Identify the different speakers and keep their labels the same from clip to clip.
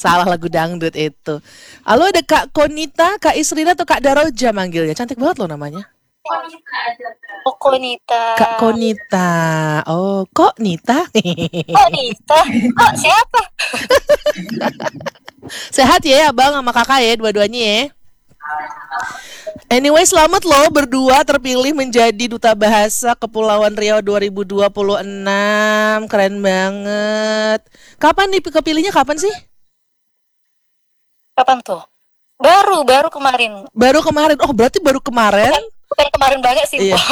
Speaker 1: Salah lagu dangdut itu. Halo, ada Kak Konita, Kak Isrina atau Kak Daroja manggilnya. Cantik banget loh namanya.
Speaker 2: Koko Nita.
Speaker 1: Kak Konita. Oh, kok Nita?
Speaker 2: Kok Nita? Kok siapa?
Speaker 1: Sehat ya abang sama kakak ya dua-duanya ya. Anyway, selamat loh berdua terpilih menjadi Duta Bahasa Kepulauan Riau 2026. Keren banget. Kapan nih kepilihnya kapan sih?
Speaker 2: Kapan tuh? Baru kemarin.
Speaker 1: Baru kemarin. Oh, berarti baru kemarin.
Speaker 2: Bukan kemarin banget sih.
Speaker 1: Iya.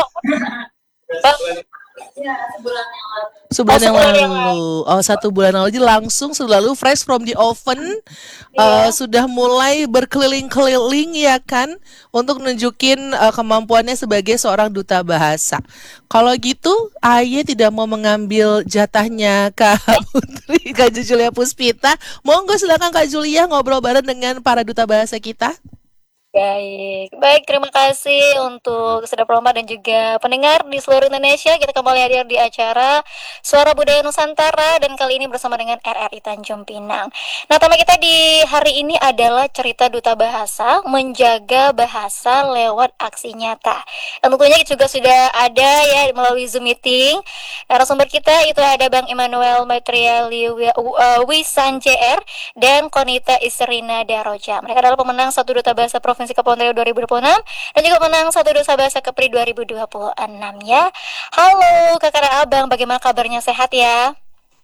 Speaker 1: Sebulan yang lalu. Oh, 1 bulan lalu. Jadi langsung selalu fresh from the oven. Sudah mulai berkeliling-keliling ya kan, untuk nunjukin kemampuannya sebagai seorang duta bahasa. Kalau gitu, Aye tidak mau mengambil jatahnya Kak Putri, Kak Julia Puspita. Monggo silakan Kak Julia ngobrol bareng dengan para duta bahasa kita.
Speaker 2: Baik, terima kasih untuk Sedap Roma dan juga pendengar di seluruh Indonesia. Kita kembali hadir di acara Suara Budaya Nusantara dan kali ini bersama dengan RRI Tanjung Pinang. Nah, tema kita di hari ini adalah cerita duta bahasa, menjaga bahasa lewat aksi nyata. Dan tentunya juga sudah ada ya melalui Zoom meeting. Narasumber kita itu ada Bang Immanuel Materiali Wisan JR dan Konita Isrina Daroja. Mereka adalah pemenang satu duta bahasa Provinsi Kepulauan Riau 2026 dan juga pemenang satu duta bahasa Kepri 2026 ya. Halo kakak dan abang, bagaimana kabarnya, sehat ya?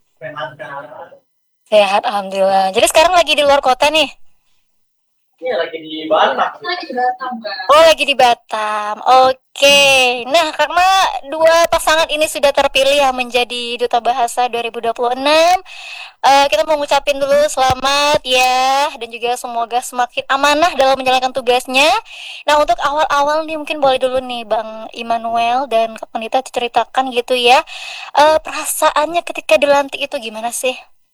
Speaker 2: Sehat, alhamdulillah. Jadi sekarang lagi di luar kota nih?
Speaker 3: Iya, lagi di Batam.
Speaker 2: Oh, lagi di Batam. Oke. Nah, karena dua pasangan ini sudah terpilih ya menjadi Duta Bahasa 2026, kita mau ngucapin dulu selamat ya, dan juga semoga semakin amanah dalam menjalankan tugasnya. Nah, untuk awal-awal nih mungkin boleh dulu nih Bang Immanuel dan Kak Wanita diceritakan gitu ya, perasaannya ketika dilantik itu gimana sih?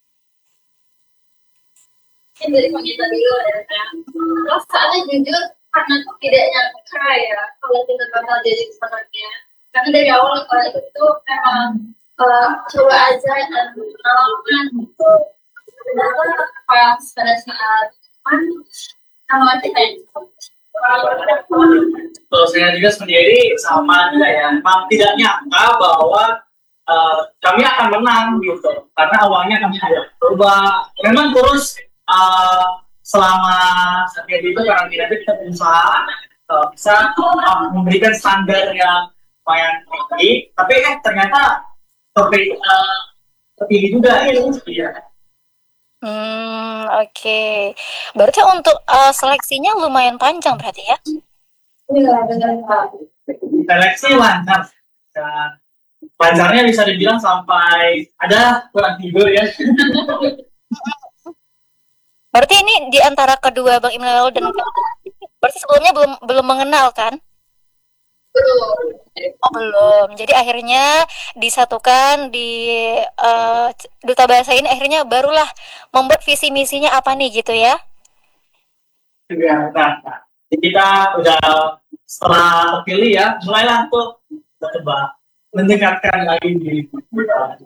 Speaker 4: Dari wanita dulu ya, perasaannya jujur karena tidak nyangka ya kalau kita bakal jadi pemenangnya, karena dari awal itu memang coba aja dan pengalaman gitu. Ternyata pas pada saat nama kita itu
Speaker 3: Kalau saya juga sendiri sama juga ya, memang tidak nyangka bahwa kami akan menang gitu, karena awalnya kami ada coba, memang terus selama saat itu karantina itu kita berusaha bisa memberikan standar yang lumayan tinggi, tapi ternyata terpilih juga ya.
Speaker 2: Oke. Berarti untuk seleksinya lumayan panjang berarti ya?
Speaker 4: iya benar Pak.
Speaker 3: Seleksi lancar, lancarnya bisa dibilang sampai ada kurang tidur ya.
Speaker 2: Berarti ini di antara kedua Bang Immanuel dan berarti sebelumnya belum mengenal kan? Oh, belum. Jadi akhirnya disatukan di Duta Bahasa ini, akhirnya barulah membuat visi misinya apa nih gitu ya?
Speaker 3: Nah, kita udah setelah terpilih ya, mulailah tuh coba mendekatkan lagi diri kita.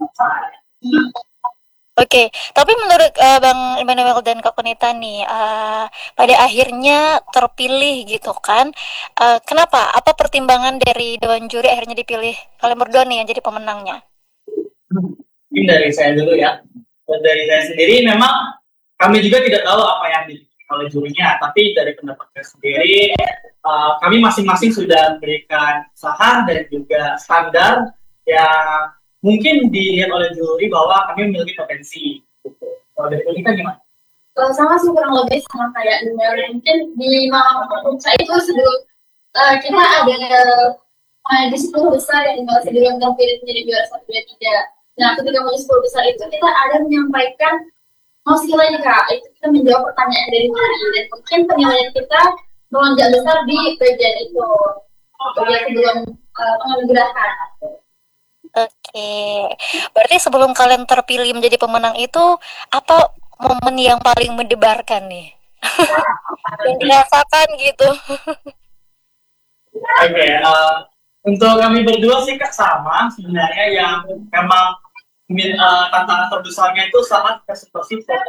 Speaker 2: Oke, tapi menurut Bang Immanuel dan Kak Konita nih, pada akhirnya terpilih gitu kan? Kenapa? Apa pertimbangan dari Dewan Juri akhirnya dipilih kalian berdua nih yang jadi pemenangnya?
Speaker 3: Mungkin dari saya dulu ya. Dari saya sendiri memang kami juga tidak tahu apa yang dipilih oleh jurinya, tapi dari pendapat saya sendiri, kami masing-masing sudah memberikan usaha dan juga standar yang mungkin dilihat oleh juri bahwa kami memiliki potensi. Kalau dari kita gimana?
Speaker 4: Sama sih, kurang lebih sama kayak Immanuel. Mungkin di malam pemirsa itu sebelum kita ada di 10 besar yang masih belum terpilih menjadi juara 1, 2, 3. Nah, ketika mau 10 besar itu kita ada menyampaikan nilainya Kak, itu kita menjawab pertanyaan dari juri dan mungkin penilaian kita melonjak besar di bagian itu, bagian sebelum penganugerahan.
Speaker 2: Oke, berarti sebelum kalian terpilih menjadi pemenang itu, apa momen yang paling mendebarkan nih? Yang dirasakan gitu.
Speaker 3: Oke, untuk kami berdua sih sama sebenarnya, yang memang tantangan terbesarnya itu saat presentasi